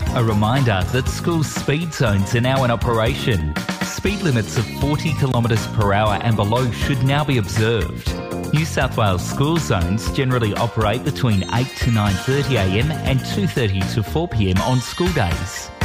A reminder that school speed zones are now in operation. Speed limits of 40 kilometres per hour and below should now be observed. New South Wales school zones generally operate between 8 to 9:30am and 2:30 to 4pm on school days.